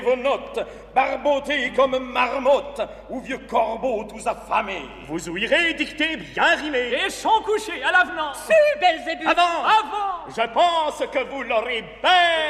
vos notes, barbotés comme marmottes, ou vieux corbeaux tous affamés. Vous ouïrez dicter bien rimé. Et chant couché à l'avenant. Si, Belzébuth. Avant. Avant. Je pense que vous l'aurez bel